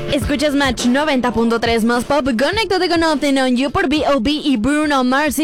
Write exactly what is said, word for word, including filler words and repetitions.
Escuchas Match noventa punto tres más pop. Conéctate con Nothing on You por B O B y Bruno Mars.